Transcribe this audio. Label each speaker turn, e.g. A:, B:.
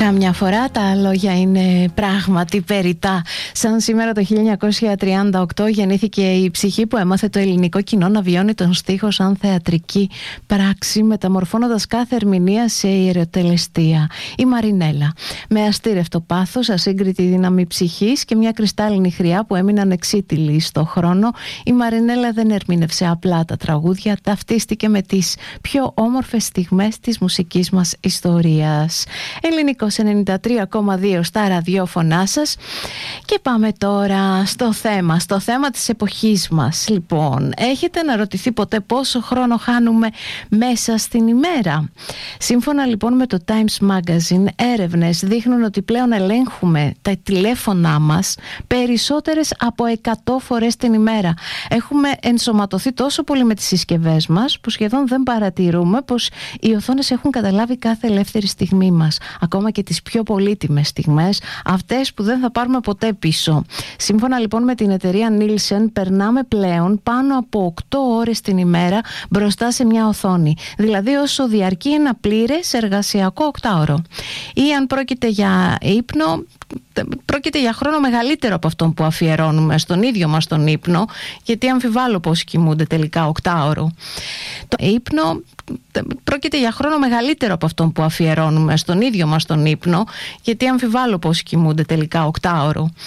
A: Κάμια φορά τα λόγια είναι πράγματι περιτά. Σαν σήμερα το 1938 γεννήθηκε η ψυχή που έμαθε το ελληνικό κοινό να βιώνει τον στίχο σαν θεατρική πράξη, μεταμορφώνοντας κάθε ερμηνεία σε ιεροτελεστία. Η Μαρινέλα. Με αστήρευτο πάθος, ασύγκριτη δύναμη ψυχής και μια κρυστάλλινη χρειά που έμειναν εξίτηλοι στο χρόνο, η Μαρινέλα δεν ερμήνευσε απλά τα τραγούδια, ταυτίστηκε με τις πιο όμορφες στιγμές της μουσικής μας ιστορίας. Ελληνικός 93,2 στα ραδιόφωνά σας. Και πάμε τώρα στο θέμα της εποχής μας. Λοιπόν, έχετε αναρωτηθεί ποτέ πόσο χρόνο χάνουμε μέσα στην ημέρα? Σύμφωνα λοιπόν με το Times Magazine, έρευνες δείχνουν ότι πλέον ελέγχουμε τα τηλέφωνά μας περισσότερες από 100 φορές την ημέρα. Έχουμε ενσωματωθεί τόσο πολύ με τις συσκευές μας που σχεδόν δεν παρατηρούμε πως οι οθόνες έχουν καταλάβει κάθε ελεύθερη στιγμή μας, ακόμα και τις πιο πολύτιμες στιγμές, αυτές που δεν θα πάρουμε ποτέ πίσω. Σύμφωνα λοιπόν με την εταιρεία Nielsen, περνάμε πλέον πάνω από 8 ώρες την ημέρα μπροστά σε μια οθόνη, δηλαδή όσο διαρκεί ένα πλήρες εργασιακό 8ωρο. Ή αν πρόκειται για ύπνο, πρόκειται για χρόνο μεγαλύτερο από αυτόν που αφιερώνουμε στον ίδιο μας τον ύπνο, γιατί αμφιβάλλω πως κοιμούνται τελικά 8ωρο. Το ύπνο πρόκειται για χρόνο μεγαλύτερο από αυτόν που αφιερώνουμε στον ίδιο μας τον ύπνο, γιατί αμφιβάλλω πως κοιμούνται τελικά 8ωρο.